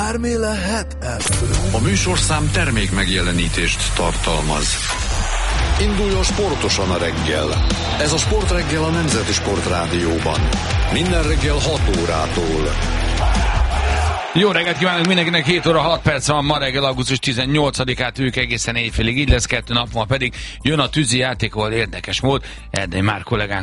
bármi lehet ez. A műsorszám termék megjelenítést tartalmaz. Induljon sportosan a reggel. Ez a Sportreggel a Nemzeti Sportrádióban. Minden reggel 6 órától. Jó reggelt kívánok mindenkinek, 7 óra 6 perc van, ma reggel augusztus 18-át, ők egészen éjfélig, így lesz, 2 nap múlva pedig jön a tűzi játékval érdekes mód. Erdei Már kollégánk